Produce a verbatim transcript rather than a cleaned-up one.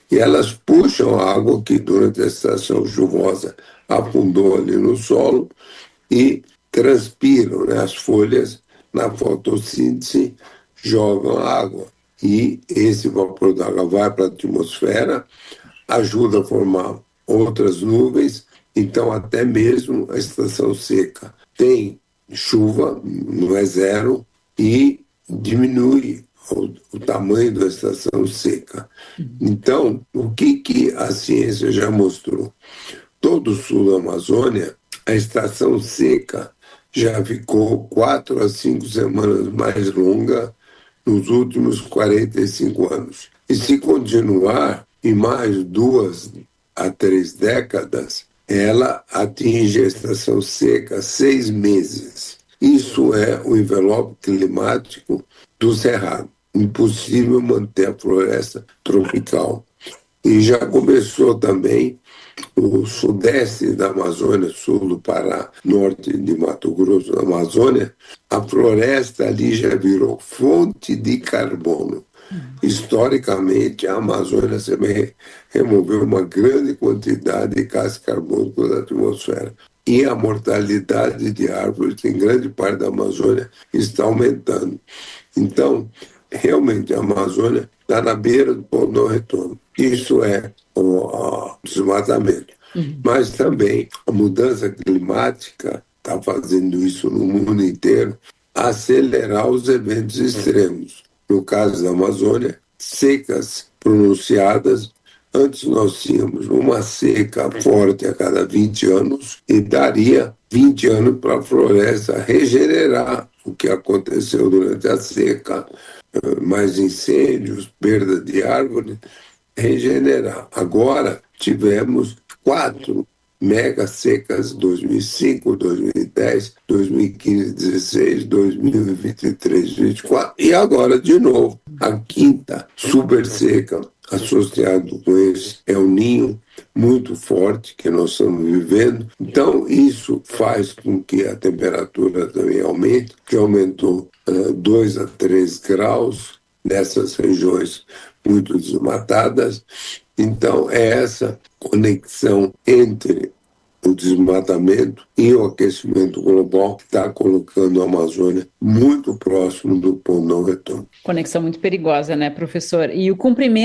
e elas puxam a água que durante a estação chuvosa afundou ali no solo e transpiram, né? As folhas na fotossíntese jogam água e esse vapor d'água vai para a atmosfera, ajuda a formar outras nuvens, então até mesmo a estação seca tem chuva, não é zero, e diminui o, o tamanho da estação seca. Então, o que, que a ciência já mostrou? Todo o sul da Amazônia, a estação seca já ficou quatro a cinco semanas mais longa nos últimos quarenta e cinco anos. E se continuar, em mais duas a três décadas, ela atinge a estação seca seis meses. Isso é o envelope climático do Cerrado. Impossível manter a floresta tropical. E já começou também o sudeste da Amazônia, sul do Pará, norte de Mato Grosso da Amazônia, a floresta ali já virou fonte de carbono. Historicamente, a Amazônia também removeu uma grande quantidade de gás carbônico da atmosfera. E a mortalidade de árvores em grande parte da Amazônia está aumentando. Então, realmente, a Amazônia está na beira do ponto de não retorno. Isso é o desmatamento. Uhum. Mas também a mudança climática está fazendo isso no mundo inteiro, acelerar os eventos extremos. No caso da Amazônia, secas pronunciadas. Antes nós tínhamos uma seca forte a cada vinte anos e daria vinte anos para a floresta regenerar o que aconteceu durante a seca, mais incêndios, perda de árvores, regenerar. Agora tivemos quatro mega secas, dois mil e cinco, dois mil e dez, dois mil e quinze, dezesseis, dois mil e vinte e três, vinte e quatro e agora de novo a quinta super seca associado com esse é o ninho muito forte que nós estamos vivendo. Então isso faz com que a temperatura também aumente, que aumentou uh, dois a três graus nessas regiões muito desmatadas. Então é essa conexão entre o desmatamento e o aquecimento global que está colocando a Amazônia muito próximo do ponto de não retorno. Conexão muito perigosa, né, professor? E o cumprimento